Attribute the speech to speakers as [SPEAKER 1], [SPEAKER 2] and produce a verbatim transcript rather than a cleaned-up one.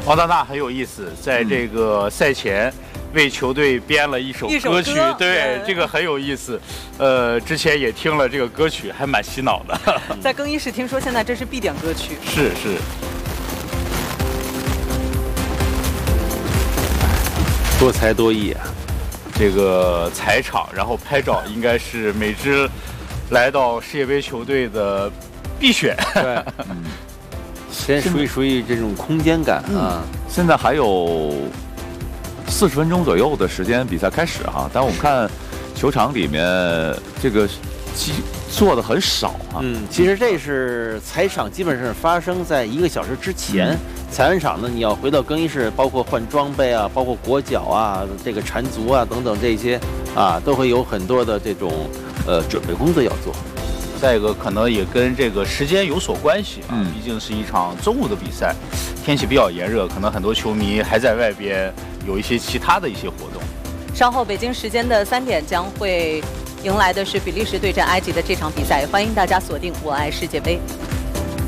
[SPEAKER 1] 王大纳很有意思，在这个赛前为球队编了一首歌曲，
[SPEAKER 2] 歌
[SPEAKER 1] 对，这个很有意思。呃，之前也听了这个歌曲，还蛮洗脑的。
[SPEAKER 2] 在更衣室听说现在这是必点歌曲。
[SPEAKER 1] 是是。
[SPEAKER 3] 多才多艺啊！
[SPEAKER 1] 这个踩场，然后拍照，应该是每支来到世界杯球队的必选。
[SPEAKER 3] 对，嗯，先属于属于这种空间感啊。
[SPEAKER 4] 嗯、现在还有四十分钟左右的时间，比赛开始哈。但我们看球场里面这个做的很少啊。
[SPEAKER 3] 嗯，其实这是踩场，基本上发生在一个小时之前。嗯踩完场呢，你要回到更衣室，包括换装备啊，包括裹脚啊，这个缠足啊等等这些啊，都会有很多的这种呃准备工作要做。
[SPEAKER 1] 再一个，可能也跟这个时间有所关系啊，
[SPEAKER 4] 嗯、
[SPEAKER 1] 毕竟是一场中午的比赛，天气比较炎热，可能很多球迷还在外边有一些其他的一些活动。
[SPEAKER 2] 稍后北京时间的三点将会迎来的是比利时对阵埃及的这场比赛，欢迎大家锁定《我爱世界杯》。